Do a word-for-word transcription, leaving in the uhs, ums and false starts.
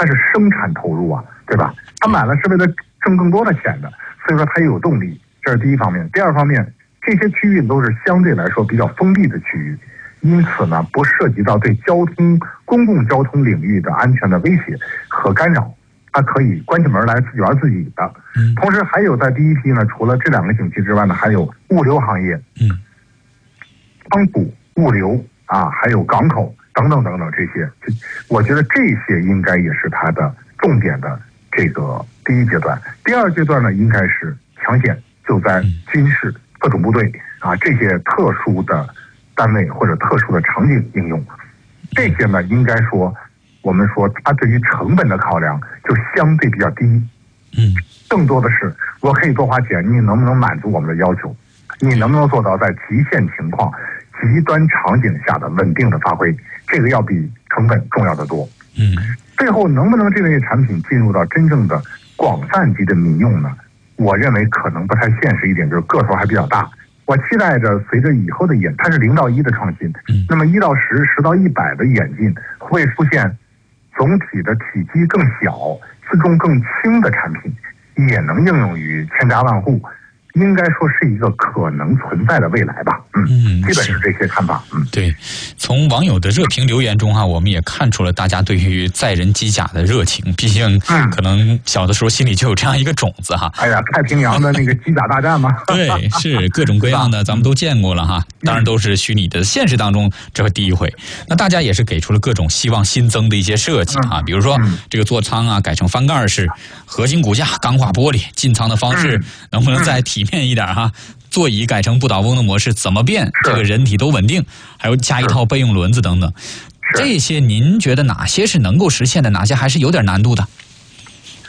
它是生产投入啊，对吧？他买了是为了挣更多的钱的，所以说它也有动力，这是第一方面。第二方面，这些区域都是相对来说比较封闭的区域，因此呢，不涉及到对交通、公共交通领域的安全的威胁和干扰，它可以关起门来自己玩自己的。同时还有在第一批呢，除了这两个景区之外呢，还有物流行业，嗯，仓储、物流啊，还有港口等等等等这些，我觉得这些应该也是它的重点的这个第一阶段。第二阶段呢，应该是抢险救灾、军事、特种部队啊这些特殊的单位或者特殊的场景应用。这些呢，应该说我们说它对于成本的考量就相对比较低，嗯，更多的是我可以多花钱，你能不能满足我们的要求？你能不能做到在极限情况、极端场景下的稳定的发挥？这个要比成本重要的多。嗯，最后能不能这类产品进入到真正的广泛级的民用呢？我认为可能不太现实一点，就是个头还比较大。我期待着随着以后的演，它是零到一的创新，那么一到十、十到一百的演进，会出现总体的体积更小、自重更轻的产品，也能应用于千家万户。应该说是一个可能存在的未来吧，嗯，嗯基本是这些看法，嗯， 对。从网友的热评留言中哈、啊，我们也看出了大家对于载人机甲的热情。毕竟，可能小的时候心里就有这样一个种子哈。 哎呀，太平洋的那个机甲大战嘛， 对，是各种各样的，咱们都见过了哈。当然都是虚拟的，现实当中这是第一回。那大家也是给出了各种希望新增的一些设计啊，比如说这个座舱啊改成翻盖式，核心骨架钢化玻璃，进舱的方式能不能再体面一点哈？座椅改成不倒翁的模式，怎么变这个人体都稳定，还有加一套备用轮子等等。这些您觉得哪些是能够实现的，哪些还是有点难度的？